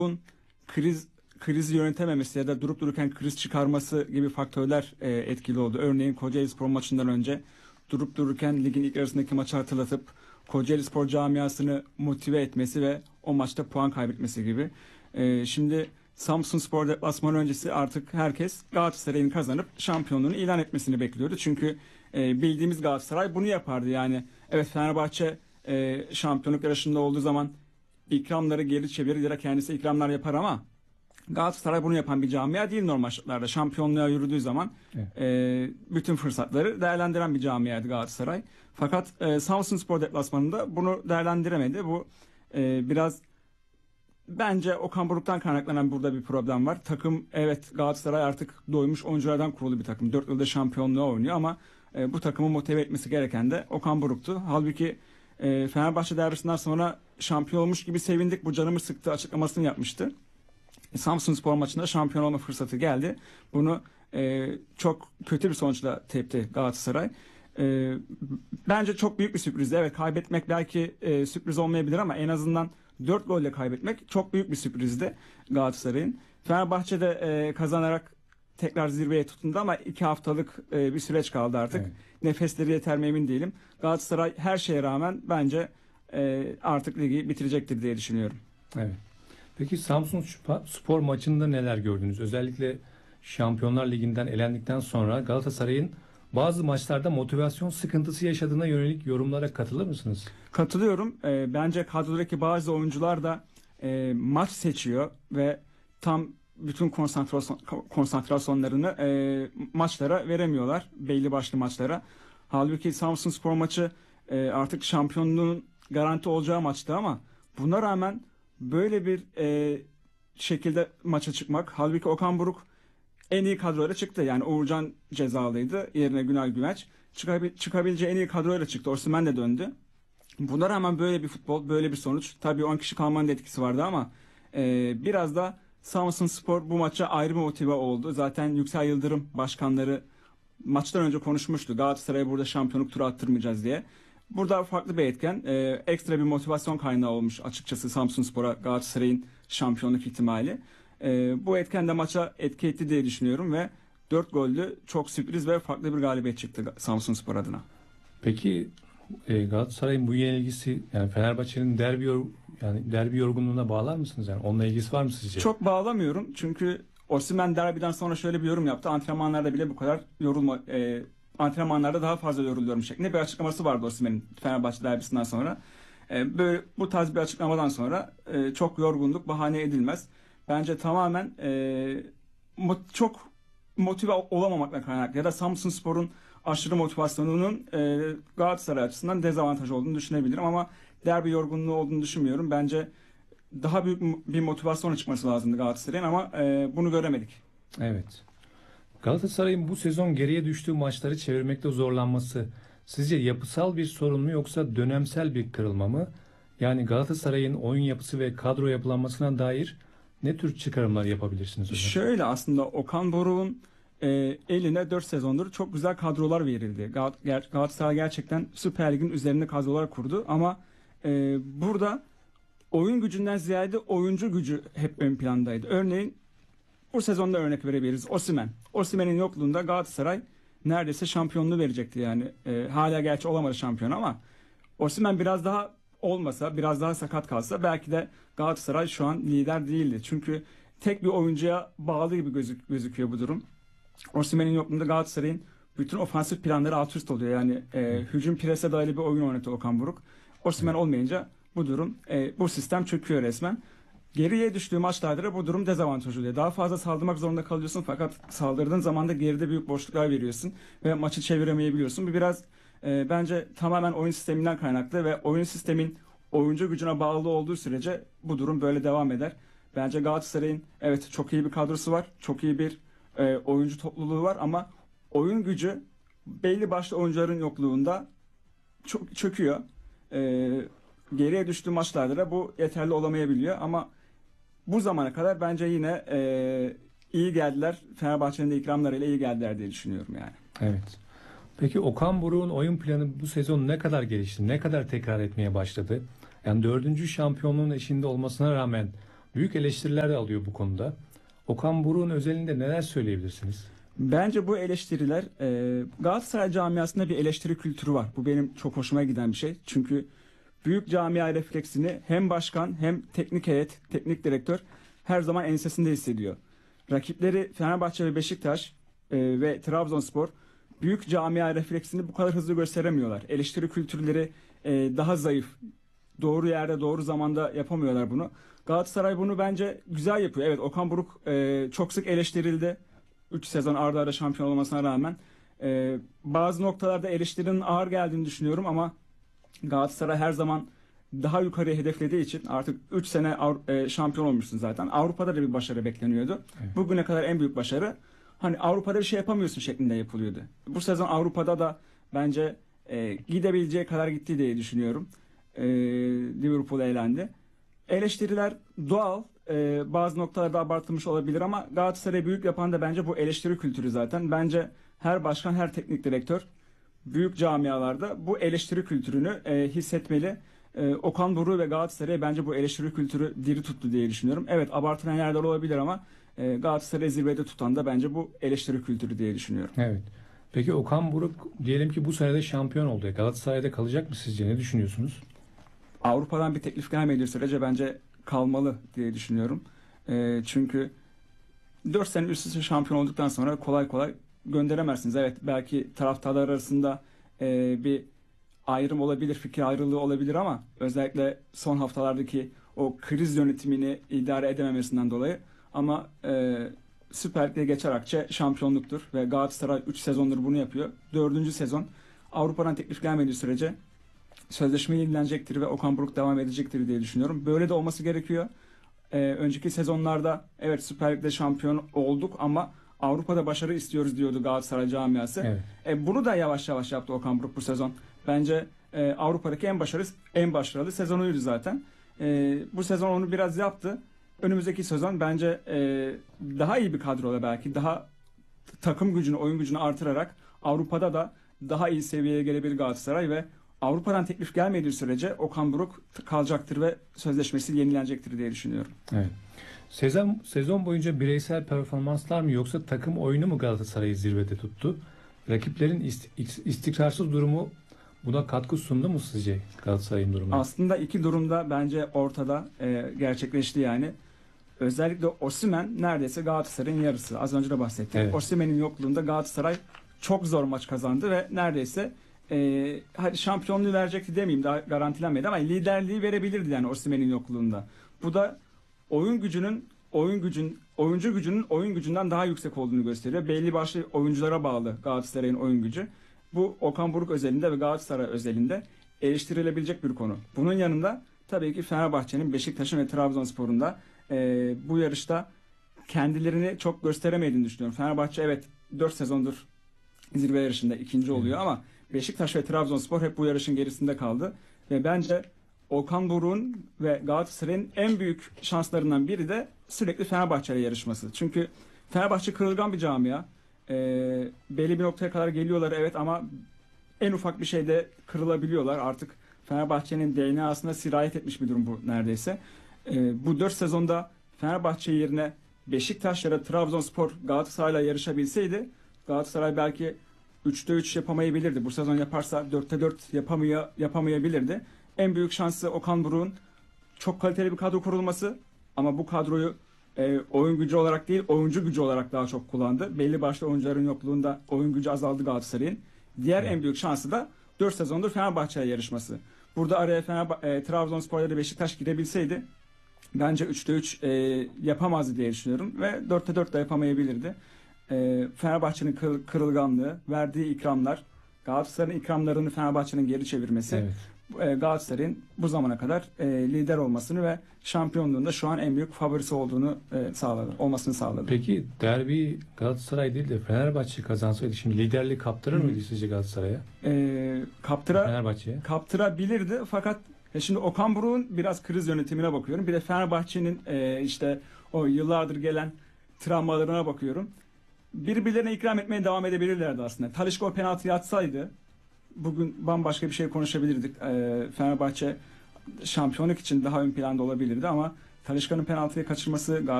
krizi yönetememesi ya da durup dururken kriz çıkarması gibi faktörler etkili oldu. Örneğin Kocaelispor maçından önce durup dururken ligin ilk yarısındaki maçı hatırlatıp Kocaelispor camiasını motive etmesi ve o maçta puan kaybetmesi gibi. Şimdi Samsunspor deplasmanı öncesi artık herkes Galatasaray'ın kazanıp şampiyonluğunu ilan etmesini bekliyordu. Çünkü bildiğimiz Galatasaray bunu yapardı. Yani evet, Fenerbahçe şampiyonluk yarışında olduğu zaman ikramları geri çevirir ya da kendisi ikramlar yapar ama Galatasaray bunu yapan bir camia değil normal şartlarda. Şampiyonluğa yürüdüğü zaman bütün fırsatları değerlendiren bir camiaydı Galatasaray. Fakat Samsunspor deplasmanında bunu değerlendiremedi. Bu biraz bence Okan Buruk'tan kaynaklanan burada bir problem var. Takım, evet, Galatasaray artık doymuş oyunculardan kurulu bir takım. 4 yılda şampiyonluğa oynuyor ama bu takımı motive etmesi gereken de Okan Buruk'tu. Halbuki Fenerbahçe derbisinden sonra şampiyon olmuş gibi sevindik, bu canımı sıktı açıklamasını yapmıştı. Samsunspor maçında şampiyon olma fırsatı geldi. Bunu çok kötü bir sonuçla tepti Galatasaray. Bence çok büyük bir sürprizdi. Evet, kaybetmek belki sürpriz olmayabilir ama en azından 4 golle kaybetmek çok büyük bir sürprizdi Galatasaray'ın. Fenerbahçe de kazanarak tekrar zirveye tutundu ama 2 haftalık bir süreç kaldı artık. Evet. Nefesleri yeter mi emin değilim. Galatasaray her şeye rağmen bence artık ligi bitirecektir diye düşünüyorum. Evet. Peki Samsun Spor maçında neler gördünüz? Özellikle Şampiyonlar Ligi'nden elendikten sonra Galatasaray'ın bazı maçlarda motivasyon sıkıntısı yaşadığına yönelik yorumlara katılır mısınız? Katılıyorum. Bence kadrodaki bazı oyuncular da maç seçiyor ve tam bütün konsantrasyonlarını maçlara veremiyorlar. Belli başlı maçlara. Halbuki Samsunspor maçı artık şampiyonluğun garanti olacağı maçtı ama buna rağmen böyle bir şekilde maça çıkmak. Halbuki Okan Buruk en iyi kadroyla çıktı. Yani Uğurcan cezalıydı. Yerine Günay Güvenç. Çıkabileceği en iyi kadroyla çıktı. Osimhen de döndü. Buna rağmen böyle bir futbol, böyle bir sonuç. Tabii 10 kişi kalmanın da etkisi vardı ama biraz da Samsunspor bu maça ayrı bir motive oldu. Zaten Yüksel Yıldırım başkanları maçtan önce konuşmuştu. Galatasaray'a burada şampiyonluk turu attırmayacağız diye. Burada farklı bir etken, ekstra bir motivasyon kaynağı olmuş açıkçası Samsunspor'a Galatasaray'ın şampiyonluk ihtimali. Bu etken de maça etki etti diye düşünüyorum ve 4 gollü çok sürpriz ve farklı bir galibiyet çıktı Samsunspor adına. Peki Galatasaray'ın bu yenilgisi, yani Fenerbahçe'nin derbi yorgunluğuna bağlar mısınız? Yani onunla ilgisi var mı sizce? Çok bağlamıyorum çünkü Osimhen derbiden sonra şöyle bir yorum yaptı. Antrenmanlarda bile bu kadar antrenmanlarda daha fazla yoruluyorum şeklinde bir açıklaması vardı Osimhen'in Fenerbahçe derbisinden sonra. Böyle bu tarz bir açıklamadan sonra çok yorgunluk bahane edilmez. Bence tamamen çok motive olamamakla kaynaklı ya da Samsunspor'un aşırı motivasyonunun Galatasaray açısından dezavantaj olduğunu düşünebilirim ama derbi yorgunluğu olduğunu düşünmüyorum. Bence daha büyük bir motivasyona çıkması lazımdı Galatasaray'ın ama bunu göremedik. Evet. Galatasaray'ın bu sezon geriye düştüğü maçları çevirmekte zorlanması sizce yapısal bir sorun mu yoksa dönemsel bir kırılma mı? Yani Galatasaray'ın oyun yapısı ve kadro yapılanmasına dair ne tür çıkarımlar yapabilirsiniz hocam? Şöyle, aslında Okan Buruk'un eline 4 sezondur çok güzel kadrolar verildi. Galatasaray gerçekten Süper Lig'in üzerinde kadrolar kurdu ama burada oyun gücünden ziyade oyuncu gücü hep ön plandaydı. Örneğin bu sezonda örnek verebiliriz. Osimhen. Osimhen'in yokluğunda Galatasaray neredeyse şampiyonluğu verecekti yani. Hala gerçi olamadı şampiyon ama Osimhen biraz daha olmasa, biraz daha sakat kalsa belki de Galatasaray şu an lider değildi. Çünkü tek bir oyuncuya bağlı gibi gözüküyor bu durum. Osimhen'in yokluğunda Galatasaray'ın bütün ofansif planları alt üst oluyor. Yani hücum prese dayalı bir oyun oynatıyor Okan Buruk. Osimhen olmayınca bu durum, bu sistem çöküyor resmen. Geriye düştüğü maçlarda da bu durum dezavantaj oluyor. Daha fazla saldırmak zorunda kalıyorsun fakat saldırdığın zaman da geride büyük boşluklar veriyorsun ve maçı çeviremeyebiliyorsun. Bu biraz bence tamamen oyun sisteminden kaynaklı ve oyun sistemin oyuncu gücüne bağlı olduğu sürece bu durum böyle devam eder. Bence Galatasaray'ın evet çok iyi bir kadrosu var, çok iyi bir oyuncu topluluğu var ama oyun gücü belli başlı oyuncuların yokluğunda çok çöküyor. Geriye düştüğü maçlarda da bu yeterli olamayabiliyor ama bu zamana kadar bence yine iyi geldiler. Fenerbahçe'nin de ikramlarıyla iyi geldiler diye düşünüyorum yani. Evet. Peki Okan Buruk'un oyun planı bu sezon ne kadar gelişti? Ne kadar tekrar etmeye başladı? Yani 4. şampiyonluğun eşiğinde olmasına rağmen Büyük eleştiriler de alıyor bu konuda. Okan Buruk'un özelinde neler söyleyebilirsiniz? Bence bu eleştiriler Galatasaray camiasında bir eleştiri kültürü var. Bu benim çok hoşuma giden bir şey. Çünkü büyük camia refleksini hem başkan hem teknik heyet, teknik direktör her zaman ensesinde hissediyor. Rakipleri Fenerbahçe ve Beşiktaş ve Trabzonspor büyük camia refleksini bu kadar hızlı gösteremiyorlar. Eleştiri kültürleri daha zayıf. Doğru yerde, doğru zamanda yapamıyorlar bunu. Galatasaray bunu bence güzel yapıyor. Evet, Okan Buruk çok sık eleştirildi. 3 sezon arda arda şampiyon olmasına rağmen. Bazı noktalarda eleştirinin ağır geldiğini düşünüyorum ama Galatasaray her zaman daha yukarıya hedeflediği için artık 3 sene şampiyon olmuşsun zaten. Avrupa'da da bir başarı bekleniyordu. Evet. Bugüne kadar en büyük başarı, hani Avrupa'da bir şey yapamıyorsun şeklinde yapılıyordu. Bu sezon Avrupa'da da bence gidebileceği kadar gitti diye düşünüyorum. Liverpool eğlendi. Eleştiriler doğal. Bazı noktalarda abartılmış olabilir ama Galatasaray'ı büyük yapan da bence bu eleştiri kültürü zaten. Bence her başkan, her teknik direktör büyük camialarda bu eleştiri kültürünü hissetmeli. Okan Buruk ve Galatasaray bence bu eleştiri kültürü diri tuttu diye düşünüyorum. Evet, abartılan yerler olabilir ama Galatasaray'ı zirvede tutan da bence bu eleştiri kültürü diye düşünüyorum. Evet. Peki Okan Buruk diyelim ki bu sene de şampiyon oldu. Galatasaray'da kalacak mı sizce? Ne düşünüyorsunuz? Avrupa'dan bir teklif gelmediği sürece bence kalmalı diye düşünüyorum. Çünkü 4 sene üst üste şampiyon olduktan sonra kolay kolay gönderemezsiniz. Evet, belki taraftarlar arasında bir ayrım olabilir, fikir ayrılığı olabilir ama özellikle son haftalardaki o kriz yönetimini idare edememesinden dolayı, ama Süper Lig'e geçer akçe şampiyonluktur ve Galatasaray 3 sezondur bunu yapıyor. 4. sezon Avrupa'dan teklif gelmediği sürece sözleşme yenilenecektir ve Okan Buruk devam edecektir diye düşünüyorum. Böyle de olması gerekiyor. Önceki sezonlarda evet Süper Lig'de şampiyon olduk ama Avrupa'da başarı istiyoruz diyordu Galatasaray camiası. Evet. Bunu da yavaş yavaş yaptı Okan Buruk bu sezon. Bence Avrupa'daki en başarılı sezonuydu zaten. Bu sezon onu biraz yaptı. Önümüzdeki sezon bence daha iyi bir kadroyla, belki daha takım gücünü, oyun gücünü artırarak Avrupa'da da daha iyi seviyeye gelebilir Galatasaray ve Avrupa'dan teklif gelmediği sürece Okan Buruk kalacaktır ve sözleşmesi yenilenecektir diye düşünüyorum. Evet. Sezon boyunca bireysel performanslar mı yoksa takım oyunu mu Galatasaray'ı zirvede tuttu? Rakiplerin istikrarsız durumu buna katkı sundu mu sizce Galatasaray'ın durumu? Aslında iki durumda bence ortada gerçekleşti yani. Özellikle Osimhen neredeyse Galatasaray'ın yarısı. Az önce de bahsettim. Evet. Osimhen'in yokluğunda Galatasaray çok zor maç kazandı ve neredeyse hadi şampiyonluğu verecekti demeyeyim, daha garantilenmedi ama liderliği verebilirdi yani Osimhen'in yokluğunda. Bu da oyuncu gücünün oyun gücünden daha yüksek olduğunu gösteriyor. Belli başlı oyunculara bağlı Galatasaray'ın oyun gücü. Bu Okan Buruk özelinde ve Galatasaray özelinde eleştirilebilecek bir konu. Bunun yanında tabii ki Fenerbahçe'nin, Beşiktaş'ın ve Trabzonspor'un da bu yarışta kendilerini çok gösteremediğini düşünüyorum. Fenerbahçe evet 4 sezondur zirve yarışında ikinci oluyor ama Beşiktaş ve Trabzonspor hep bu yarışın gerisinde kaldı. Ve bence Okan Buruk'un ve Galatasaray'ın en büyük şanslarından biri de sürekli Fenerbahçe ile yarışması. Çünkü Fenerbahçe kırılgan bir camia. Belli bir noktaya kadar geliyorlar evet ama en ufak bir şeyde kırılabiliyorlar. Artık Fenerbahçe'nin DNA'sına sirayet etmiş bir durum bu neredeyse. Bu 4 sezonda Fenerbahçe yerine Beşiktaş ya da Trabzonspor Galatasaray'la yarışabilseydi Galatasaray belki 3'te 3 yapamayabilirdi. Bu sezon yaparsa 4'te 4 yapamayabilirdi. En büyük şansı Okan Buruk'un çok kaliteli bir kadro kurulması ama bu kadroyu oyun gücü olarak değil, oyuncu gücü olarak daha çok kullandı. Belli başlı oyuncuların yokluğunda oyun gücü azaldı Galatasaray'ın. Diğer en büyük şansı da 4 sezondur Fenerbahçe'ye yarışması. Burada araya Trabzonspor ya da Beşiktaş girebilseydi bence 3'te 3 yapamazdı diye düşünüyorum ve 4'te 4 de yapamayabilirdi. Fenerbahçe'nin kırılganlığı, verdiği ikramlar, Galatasaray'ın ikramlarını Fenerbahçe'nin geri çevirmesi, Evet. Galatasaray'ın bu zamana kadar lider olmasını ve şampiyonluğunda şu an en büyük favorisi olmasını sağladı. Peki derbi Galatasaray değil de Fenerbahçe kazansaydı şimdi liderliği kaptırır mıydı sizce Galatasaray'a? Fenerbahçe'ye? Kaptırabilirdi fakat şimdi Okan Buruk'un biraz kriz yönetimine bakıyorum. Bir de Fenerbahçe'nin işte o yıllardır gelen travmalarına bakıyorum. Birbirlerine ikram etmeye devam edebilirlerdi aslında. Talisca o penaltıyı atsaydı bugün bambaşka bir şey konuşabilirdik. Fenerbahçe şampiyonluk için daha ön planda olabilirdi ama Talisca'nın penaltıyı kaçırması,